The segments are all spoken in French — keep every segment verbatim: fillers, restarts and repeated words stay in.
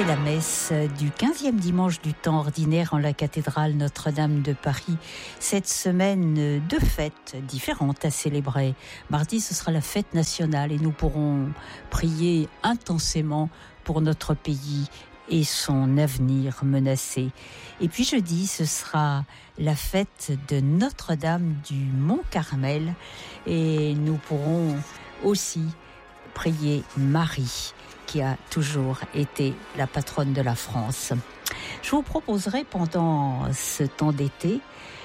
C'était la messe du quinzième dimanche du temps ordinaire en la cathédrale Notre-Dame de Paris. Cette semaine, deux fêtes différentes à célébrer. Mardi, ce sera la fête nationale et nous pourrons prier intensément pour notre pays et son avenir menacé. Et puis jeudi, ce sera la fête de Notre-Dame du Mont-Carmel et nous pourrons aussi prier Marie, qui a toujours été la patronne de la France. Je vous proposerai pendant ce temps d'été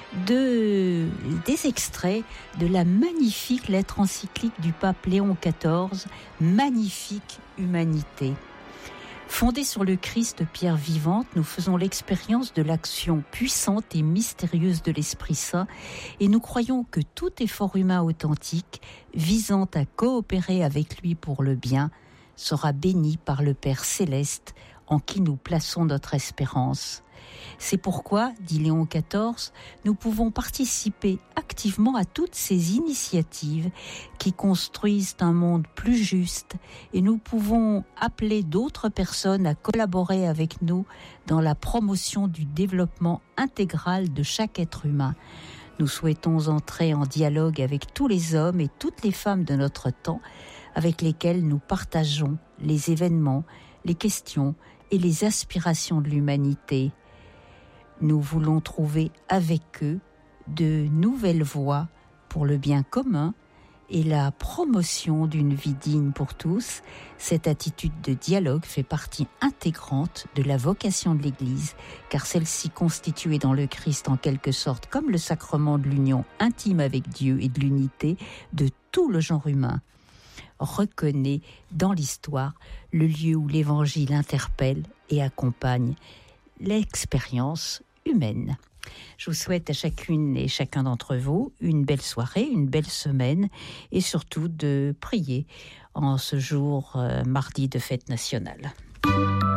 de, des extraits de la magnifique lettre encyclique du pape Léon quatorze, Magnifique humanité. Fondée sur le Christ, pierre vivante, nous faisons l'expérience de l'action puissante et mystérieuse de l'Esprit Saint et nous croyons que tout effort humain authentique, visant à coopérer avec lui pour le bien, sera béni par le Père Céleste en qui nous plaçons notre espérance. C'est pourquoi, dit Léon quatorze, nous pouvons participer activement à toutes ces initiatives qui construisent un monde plus juste et nous pouvons appeler d'autres personnes à collaborer avec nous dans la promotion du développement intégral de chaque être humain. Nous souhaitons entrer en dialogue avec tous les hommes et toutes les femmes de notre temps avec lesquels nous partageons les événements, les questions et les aspirations de l'humanité. Nous voulons trouver avec eux de nouvelles voies pour le bien commun et la promotion d'une vie digne pour tous. Cette attitude de dialogue fait partie intégrante de la vocation de l'Église, car celle-ci constituée dans le Christ en quelque sorte comme le sacrement de l'union intime avec Dieu et de l'unité de tout le genre humain, reconnaît dans l'histoire le lieu où l'Évangile interpelle et accompagne l'expérience humaine. Je vous souhaite à chacune et chacun d'entre vous une belle soirée, une belle semaine et surtout de prier en ce jour euh, mardi de fête nationale.